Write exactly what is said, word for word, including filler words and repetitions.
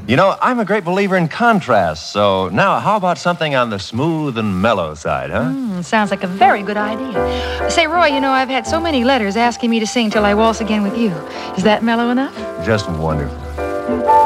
You know, I'm a great believer in contrast, so now how about something on the smooth and mellow side, huh? Mm, sounds like a very good idea. Say, Roy, you know, I've had so many letters asking me to sing Till I Waltz Again with You. Is that mellow enough? Just wonderful.